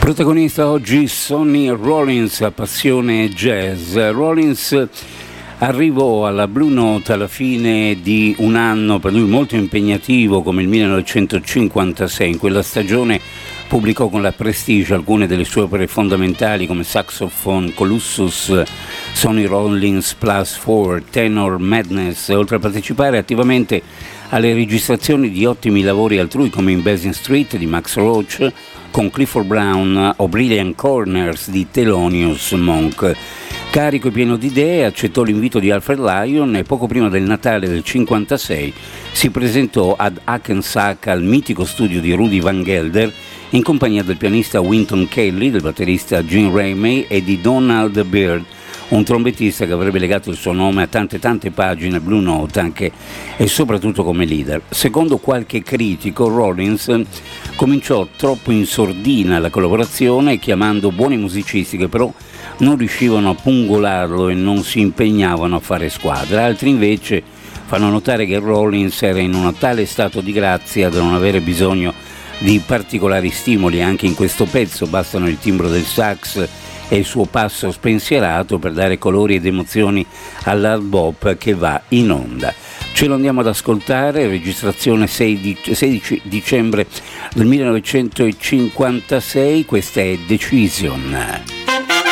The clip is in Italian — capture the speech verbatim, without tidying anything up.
Protagonista oggi Sonny Rollins, passione jazz. Rollins arrivò alla Blue Note alla fine di un anno per lui molto impegnativo come il millenovecentocinquantasei. In quella stagione pubblicò con la Prestige alcune delle sue opere fondamentali come Saxophone Colossus, Sonny Rollins Plus quattro, Tenor Madness, oltre a partecipare attivamente alle registrazioni di ottimi lavori altrui come In Basin Street di Max Roach, con Clifford Brown o Brilliant Corners di Thelonious Monk. Carico e pieno di idee, accettò l'invito di Alfred Lion e poco prima del Natale del cinquantasei si presentò ad Hackensack al mitico studio di Rudy Van Gelder in compagnia del pianista Wynton Kelly, del batterista Gene Ramey e di Donald Byrd, un trombettista che avrebbe legato il suo nome a tante tante pagine Blue Note anche e soprattutto come leader. Secondo qualche critico, Rollins cominciò troppo in sordina la collaborazione, chiamando buoni musicisti che però non riuscivano a pungolarlo e non si impegnavano a fare squadra. Altri invece fanno notare che Rollins era in un tale stato di grazia da non avere bisogno di particolari stimoli. Anche in questo pezzo bastano il timbro del sax e il suo passo spensierato per dare colori ed emozioni all'hard bop che va in onda. Ce lo andiamo ad ascoltare, registrazione sedici dicembre del millenovecentocinquantasei, questa è Decision.